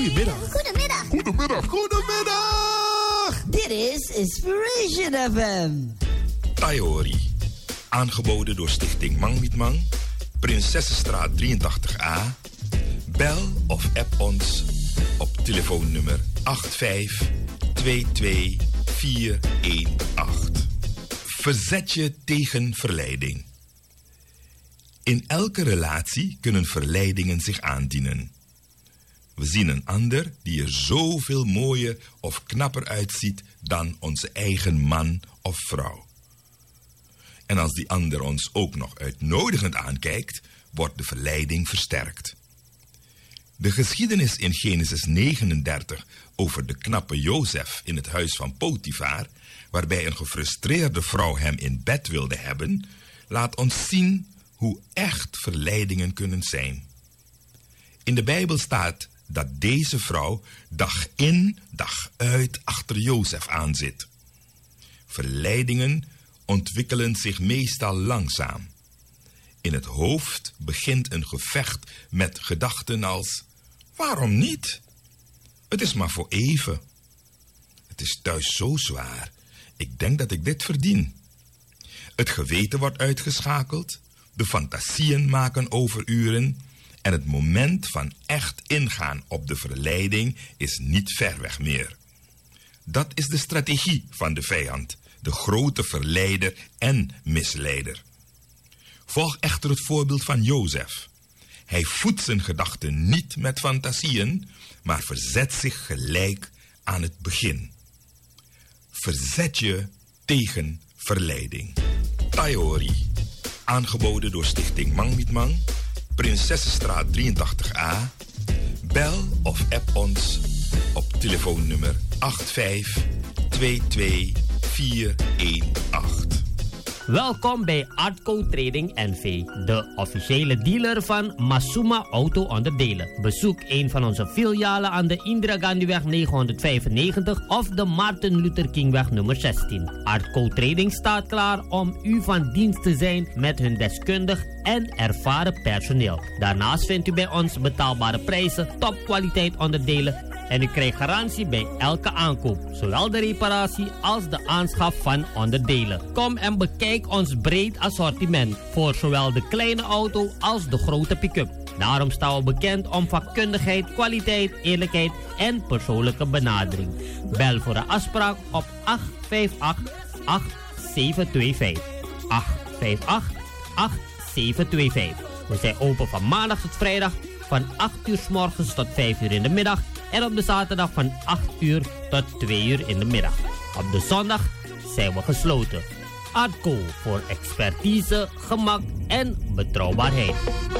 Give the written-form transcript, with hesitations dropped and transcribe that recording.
Goedemiddag. Goedemiddag. Goedemiddag. Goedemiddag. Dit is Inspiration FM. Taiori. Aangeboden door Stichting Mang Niet Mang. Prinsessenstraat 83A. Bel of app ons op telefoonnummer 8522418. Verzet je tegen verleiding. In elke relatie kunnen verleidingen zich aandienen. We zien een ander die er zoveel mooier of knapper uitziet dan onze eigen man of vrouw. En als die ander ons ook nog uitnodigend aankijkt, wordt de verleiding versterkt. De geschiedenis in Genesis 39 over de knappe Jozef in het huis van Potifar, waarbij een gefrustreerde vrouw hem in bed wilde hebben, laat ons zien hoe echt verleidingen kunnen zijn. In de Bijbel staat dat deze vrouw dag in, dag uit achter Jozef aanzit. Verleidingen ontwikkelen zich meestal langzaam. In het hoofd begint een gevecht met gedachten als: waarom niet? Het is maar voor even. Het is thuis zo zwaar. Ik denk dat ik dit verdien. Het geweten wordt uitgeschakeld. De fantasieën maken overuren. En het moment van echt ingaan op de verleiding is niet ver weg meer. Dat is de strategie van de vijand, de grote verleider en misleider. Volg echter het voorbeeld van Jozef. Hij voedt zijn gedachten niet met fantasieën, maar verzet zich gelijk aan het begin. Verzet je tegen verleiding. Taiori. Aangeboden door Stichting Mang Niet Mang. Prinsessenstraat 83A. Bel of app ons op telefoonnummer 8522418. Welkom bij Artco Trading NV, de officiële dealer van Masuma Auto-onderdelen. Bezoek een van onze filialen aan de Indira Gandhiweg 995 of de Martin Luther Kingweg nummer 16. Artco Trading staat klaar om u van dienst te zijn met hun deskundig en ervaren personeel. Daarnaast vindt u bij ons betaalbare prijzen, topkwaliteit onderdelen en u krijgt garantie bij elke aankoop, zowel de reparatie als de aanschaf van onderdelen. Kom en bekijk ons breed assortiment voor zowel de kleine auto als de grote pick-up. Daarom staan we bekend om vakkundigheid, kwaliteit, eerlijkheid en persoonlijke benadering. Bel voor een afspraak op 858-8725. 858-8725. We zijn open van maandag tot vrijdag van 8 uur 's morgens tot 5 uur in de middag. En op de zaterdag van 8 uur tot 2 uur in de middag. Op de zondag zijn we gesloten. Artco voor expertise, gemak en betrouwbaarheid.